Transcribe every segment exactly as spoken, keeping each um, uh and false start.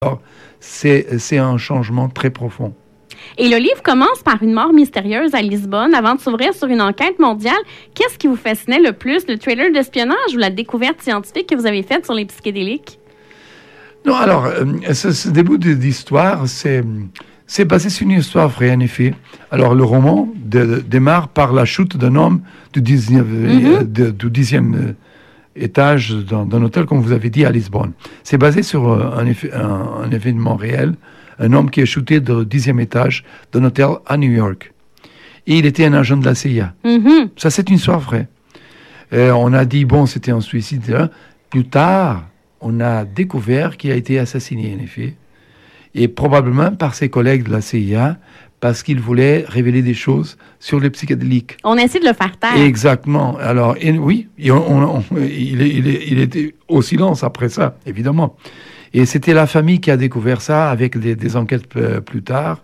Alors, c'est, c'est un changement très profond. Et le livre commence par une mort mystérieuse à Lisbonne avant de s'ouvrir sur une enquête mondiale. Qu'est-ce qui vous fascinait le plus, le thriller d'espionnage ou la découverte scientifique que vous avez faite sur les psychédéliques? Non, alors, euh, ce, ce début de, d'histoire, c'est, c'est basé sur une histoire vraie, en effet. Alors, le roman de, de, démarre par la chute d'un homme du dixième, mm-hmm. euh, de, du dixième euh, étage d'un, d'un hôtel, comme vous avez dit, à Lisbonne. C'est basé sur euh, un, effet, un, un événement réel. Un homme qui est chuté du dixième étage d'un hôtel à New York. Et il était un agent de la C I A. Mm-hmm. Ça, c'est une histoire vraie. Et on a dit, bon, c'était un suicide. Plus tard, on a découvert qu'il a été assassiné, en effet. Et probablement par ses collègues de la C I A, parce qu'il voulait révéler des choses sur les psychédéliques. On essaie de le faire taire. Exactement. Alors, et, oui, et on, on, on, il, il, il était au silence après ça, évidemment. Et c'était la famille qui a découvert ça avec des, des enquêtes p- plus tard.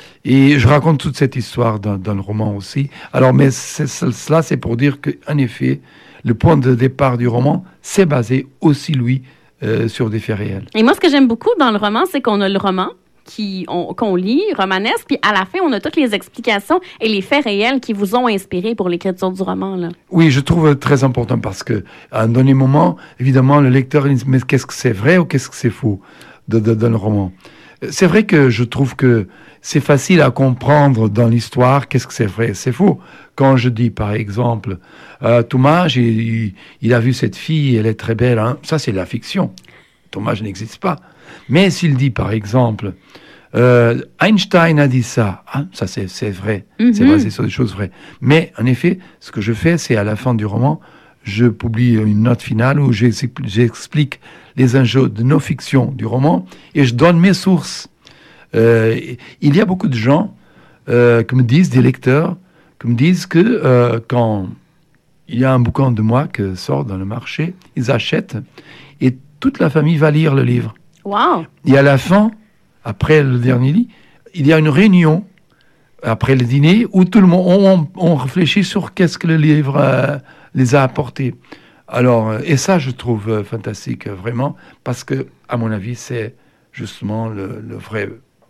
Et je raconte toute cette histoire dans, dans le roman aussi. Alors, mais c'est, cela, c'est pour dire qu'en effet, le point de départ du roman, c'est basé aussi, lui, euh, sur des faits réels. Et moi, ce que j'aime beaucoup dans le roman, c'est qu'on a le roman qui, on, qu'on lit, romanesque, puis à la fin, on a toutes les explications et les faits réels qui vous ont inspiré pour l'écriture du roman, là. Oui, je trouve très important parce que à un donné moment, évidemment, le lecteur il dit mais qu'est-ce que c'est vrai ou qu'est-ce que c'est faux de, de, dans le roman. C'est vrai que je trouve que c'est facile à comprendre dans l'histoire qu'est-ce que c'est vrai, c'est faux. Quand je dis, par exemple, euh, Thomas, il, il a vu cette fille, elle est très belle, hein. Ça c'est la fiction. Thomas n'existe pas. Mais s'il dit, par exemple, euh, Einstein a dit ça, hein, ça c'est, c'est vrai, mm-hmm. c'est basé sur des choses vraies. Mais en effet, ce que je fais, c'est à la fin du roman, je publie une note finale où j'explique, j'explique les enjeux de nos fictions du roman et je donne mes sources. Euh, il y a beaucoup de gens euh, qui me disent, des lecteurs, qui me disent que euh, quand il y a un bouquin de moi qui sort dans le marché, ils achètent et toute la famille va lire le livre. Wow. Et à la fin, après le dernier lit, il y a une réunion après le dîner où tout le monde on, on réfléchit sur qu'est-ce que le livre euh, les a apporté. Alors, et ça, je trouve euh, fantastique, vraiment, parce que, à mon avis, c'est justement le, le vrai,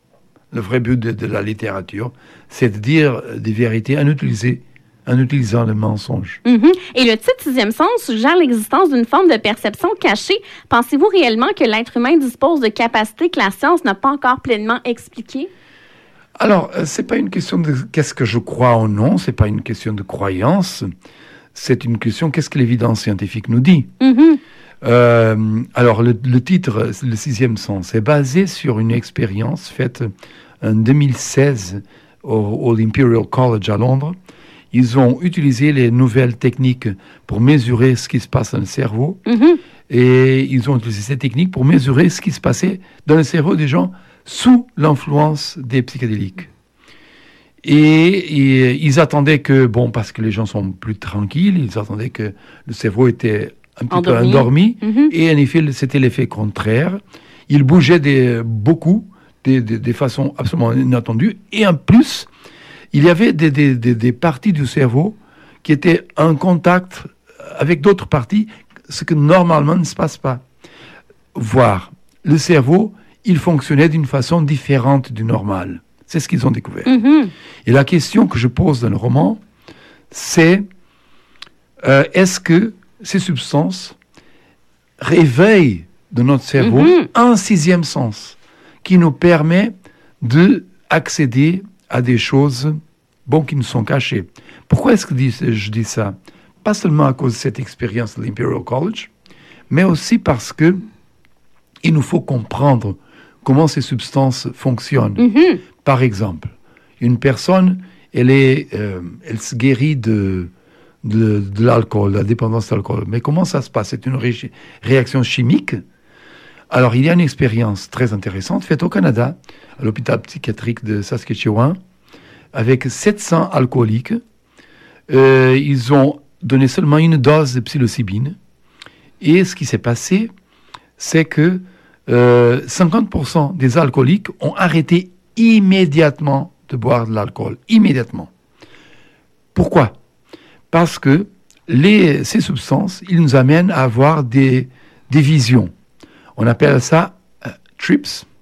le vrai but de, de la littérature, c'est de dire des vérités en utiliser. en utilisant le mensonge. Mm-hmm. Et le titre Sixième Sens suggère l'existence d'une forme de perception cachée. Pensez-vous réellement que l'être humain dispose de capacités que la science n'a pas encore pleinement expliquées? Alors, euh, c'est pas une question de qu'est-ce que je crois ou non, c'est pas une question de croyance, c'est une question qu'est-ce que l'évidence scientifique nous dit. Mm-hmm. Euh, alors, le, le titre, le Sixième Sens, est basé sur une expérience faite en deux mille seize au, au Imperial College à Londres. Ils ont utilisé les nouvelles techniques pour mesurer ce qui se passe dans le cerveau. Mm-hmm. Et ils ont utilisé ces techniques pour mesurer ce qui se passait dans le cerveau des gens sous l'influence des psychédéliques. Et, et ils attendaient que, bon, parce que les gens sont plus tranquilles, ils attendaient que le cerveau était un petit endormi. peu endormi. Mm-hmm. Et en effet, c'était l'effet contraire. Il bougeait des, beaucoup, des, des, des façons absolument inattendues. Et en plus, il y avait des, des, des, des parties du cerveau qui étaient en contact avec d'autres parties, ce que normalement ne se passe pas. Voire, le cerveau, il fonctionnait d'une façon différente du normal. C'est ce qu'ils ont découvert. Mm-hmm. Et la question que je pose dans le roman, c'est euh, est-ce que ces substances réveillent dans notre cerveau mm-hmm. un sixième sens qui nous permet d'accéder à des choses bon, qui nous sont cachées. Pourquoi est-ce que je dis ça? Pas seulement à cause de cette expérience de l'Imperial College, mais aussi parce que il nous faut comprendre comment ces substances fonctionnent. Mm-hmm. Par exemple, une personne, elle, est, euh, elle se guérit de, de, de l'alcool, de la dépendance à l'alcool. Mais comment ça se passe? C'est une ré- réaction chimique. Alors, il y a une expérience très intéressante faite au Canada, à l'hôpital psychiatrique de Saskatchewan, avec sept cents alcooliques. Euh, ils ont donné seulement une dose de psilocybine. Et ce qui s'est passé, c'est que euh, cinquante pour cent des alcooliques ont arrêté immédiatement de boire de l'alcool. Immédiatement. Pourquoi? Parce que les, ces substances, ils nous amènent à avoir des, des visions. On appelle ça euh, trips.